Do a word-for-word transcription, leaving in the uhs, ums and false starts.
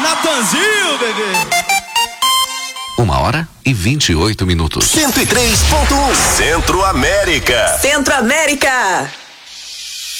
Natanzinho, bebê. Uma hora e vinte e oito minutos. cento e três ponto um Centro América. Centro América.